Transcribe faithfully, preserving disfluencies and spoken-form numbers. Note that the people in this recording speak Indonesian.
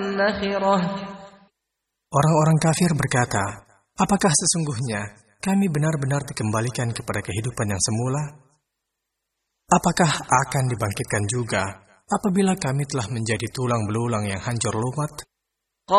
نَخِرَةٌ. Orang-orang kafir berkata, apakah sesungguhnya kami benar-benar dikembalikan kepada kehidupan yang semula? Apakah akan dibangkitkan juga apabila kami telah menjadi tulang belulang yang hancur lumat?